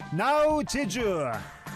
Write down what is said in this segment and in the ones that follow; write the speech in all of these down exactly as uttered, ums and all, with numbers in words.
Now 제주.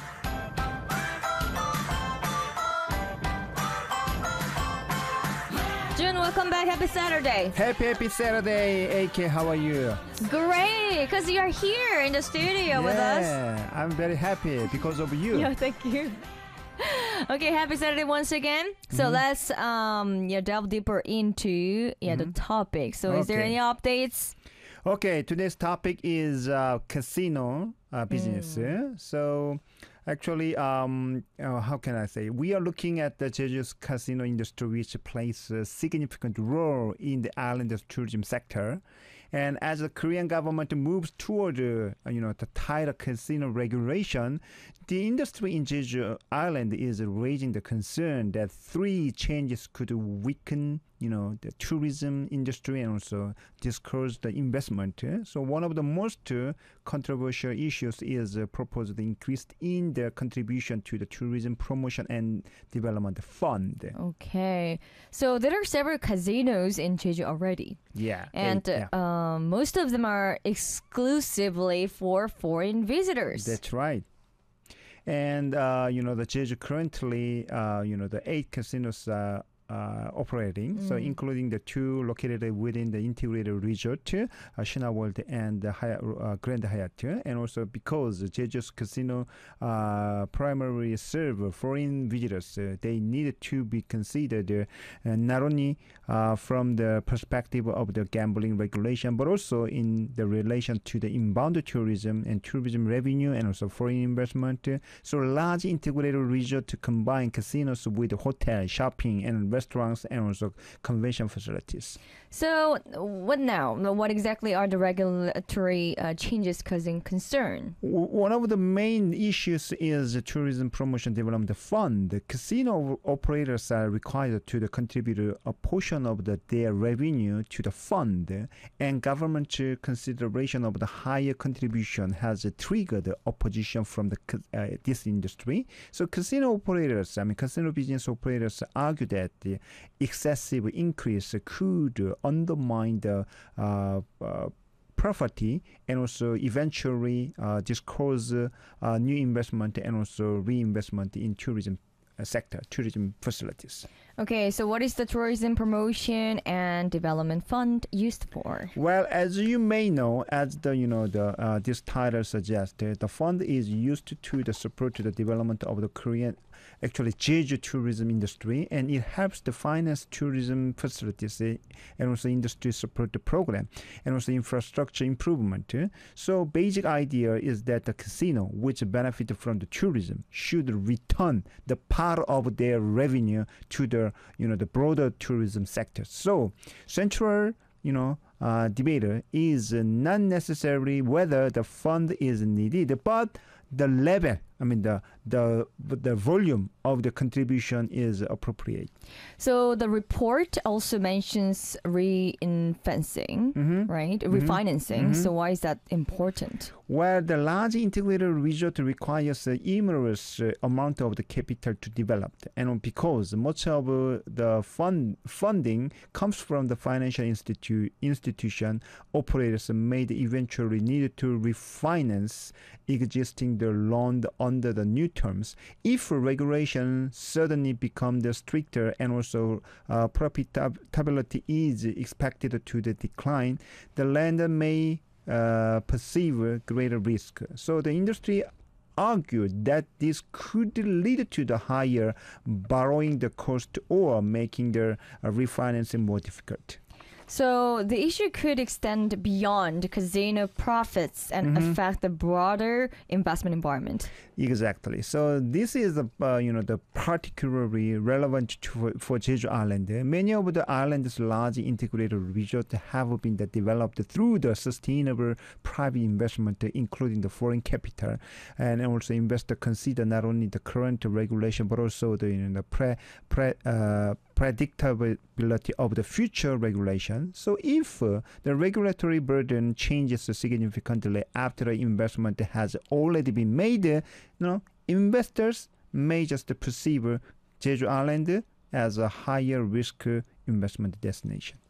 June, welcome back. Happy Saturday. Happy happy Saturday, A K. How are you? Great, because you're here in the studio with us. Yeah, I'm very happy because of you. Yeah, thank you. Okay, happy Saturday once again. So Mm-hmm. let's um yeah delve deeper into yeah the topic. So is there Okay. any updates? Okay, today's topic is uh, casino uh, business. Mm. So, actually, um, uh, how can I say? We are looking at the Jeju's casino industry, which plays a significant role in the island's tourism sector. And as the Korean government moves toward, uh, you know, the tighter casino regulation, the industry in Jeju Island is raising the concern that three changes could weaken, you know, the tourism industry and also discourage the investment. uh. So one of the most uh, controversial issues is uh, proposed increase in the contribution to the tourism promotion and development fund. Okay, so there are several casinos in Jeju already, Yeah, and they- yeah, um, most of them are exclusively for foreign visitors. that's right. And uh, you know, the Jeju currently, uh, you know, the eight casinos uh, uh, operating, so Mm. including the two located within the integrated resort, uh, Shina World and the Hyatt, uh, Grand Hyatt, uh, and also because Jeju's casino uh, primarily serve foreign visitors, uh, they need to be considered uh, not only uh, from the perspective of the gambling regulation, but also in the relation to the inbound tourism and tourism revenue and also foreign investment. Uh, So large integrated resort to combine casinos with hotel, shopping, and restaurants, and also convention facilities. So what now? What exactly are the regulatory uh, changes causing concern? W- One of the main issues is the Tourism Promotion Development Fund. The casino operators are required to the contribute a portion of the, their revenue to the fund, and government uh, consideration of the higher contribution has uh, triggered opposition from the ca- uh, this industry. So casino operators, I mean casino business operators, argue that the excessive increase could undermine the uh, uh, property and also eventually uh, discourage uh, uh, new investment and also reinvestment in tourism uh, sector, tourism facilities. Okay, so what is the Tourism Promotion and Development Fund used for? Well, as you may know, as the you know the uh, this title suggests, uh, the fund is used to, to the support to the development of the Korean, actually Jeju tourism industry, and it helps the finance tourism facilities uh, and also industry support the program and also infrastructure improvement. uh. So basic idea is that the casino, which benefit from the tourism, should return the part of their revenue to the you know the broader tourism sector. So central you know uh, debate is not necessarily whether the fund is needed, but the level, I mean the the the volume of the contribution is appropriate. So the report also mentions reinvesting, Mhm. right? Mhm. Refinancing. Mhm. So why is that important? Where the large integrated resort requires an enormous uh, amount of the capital to develop, and because much of uh, the fund funding comes from the financial institu- institution, operators may eventually need to refinance existing the loan under the new terms. If regulation suddenly become the stricter and also uh, profitability is expected to the decline, the lender may uh, perceive greater risk. So the industry argued that this could lead to the higher borrowing the cost or making the uh, refinancing more difficult. So the issue could extend beyond casino profits and Mhm. affect the broader investment environment. Exactly. So this is the uh, you know the particularly relevant to, for Jeju Island. Many of the island's large integrated resorts have been developed through the sustainable private investment, including the foreign capital, and also investor consider not only the current regulation but also the you know the pre pre uh, predictability of the future regulation. So if uh, the regulatory burden changes significantly after the investment has already been made, uh, you know, investors may just perceive Jeju Island as a higher risk investment destination.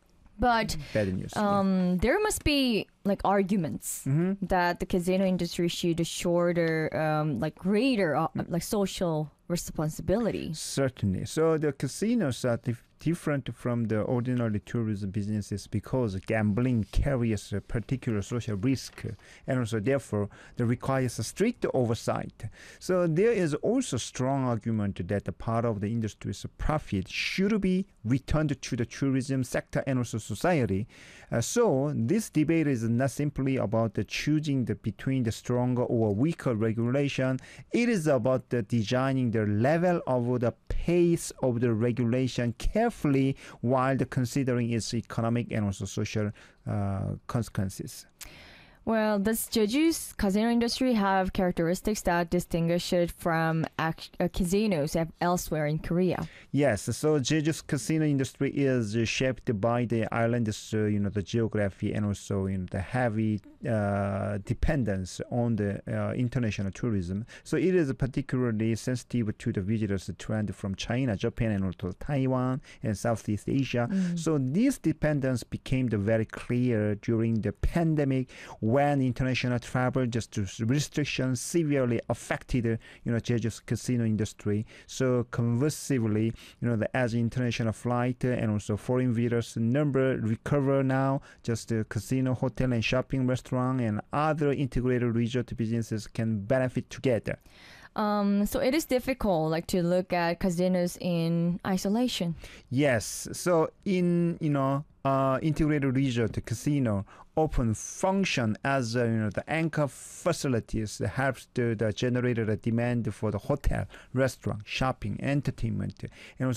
But bad news. yeah. um, there must be like arguments Mhm. that the casino industry should shorter, um, like greater, uh, like social responsibility. Certainly. So the casinos are dif- different from the ordinary tourism businesses because gambling carries a particular social risk, and also therefore they requires a strict oversight. So there is also strong argument that the part of the industry's profit should be returned to the tourism sector and also society. Uh, so this debate is not simply about the choosing the, between the stronger or weaker regulation. It is about the designing the level of the pace of the regulation carefully while the considering its economic and also social uh, consequences. Well, does Jeju's casino industry have characteristics that distinguish it from ac- uh, casinos ev- elsewhere in Korea? Yes, so Jeju's casino industry is uh, shaped by the island's, uh, you know, the geography and also you know, the heavy uh, dependence on the uh, international tourism. So it is particularly sensitive to the visitors trend from China, Japan, and also Taiwan and Southeast Asia. Mm. So this dependence became the very clear during the pandemic when international travel just restrictions severely affected, uh, you know, Jeju's casino industry. So conversely, you know, the as international flight uh, and also foreign visitors number recover now, just the casino, hotel, and shopping, restaurant, and other integrated resort businesses can benefit together. Um, so it is difficult, like, to look at casinos in isolation. Yes. So in you know uh, integrated resort casino often function as uh, you know the anchor facilities that helps to the generate the demand for the hotel, restaurant, shopping, entertainment, and also